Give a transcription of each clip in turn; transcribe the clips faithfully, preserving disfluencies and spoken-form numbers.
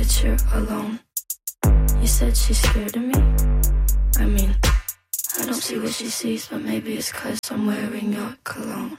that you're alone. You said she's scared of me? I mean, I don't see what she sees, but maybe it's 'cause I'm wearing your cologne.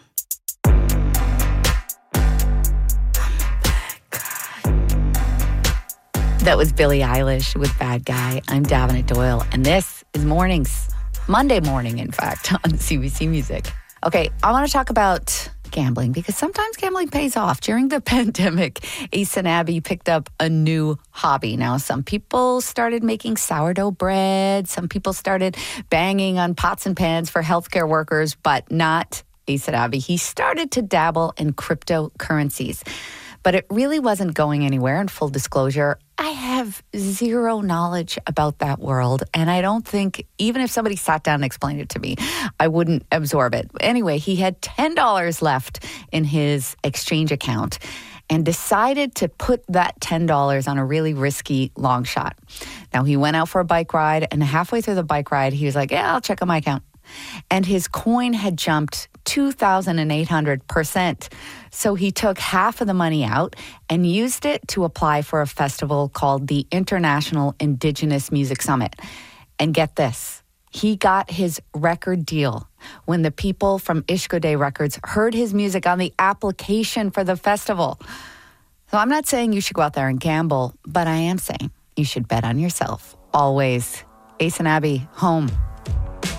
That was Billie Eilish with Bad Guy. I'm Davina Doyle, and this is Mornings, Monday morning, in fact, on C B C Music. Okay, I want to talk about gambling because sometimes gambling pays off. During the pandemic, Ace and Abby picked up a new hobby. Now, some people started making sourdough bread. Some people started banging on pots and pans for healthcare workers, but not Ace and Abby. He started to dabble in cryptocurrencies. But it really wasn't going anywhere. In full disclosure, I have zero knowledge about that world. And I don't think, even if somebody sat down and explained it to me, I wouldn't absorb it. Anyway, he had ten dollars left in his exchange account and decided to put that ten dollars on a really risky long shot. Now, he went out for a bike ride, and halfway through the bike ride, he was like, yeah, I'll check on my account. And his coin had jumped two thousand eight hundred percent. So he took half of the money out and used it to apply for a festival called the International Indigenous Music Summit. And get this, he got his record deal when the people from Ishko Day Records heard his music on the application for the festival. So I'm not saying you should go out there and gamble, but I am saying you should bet on yourself. Always. Ace and Abby, home.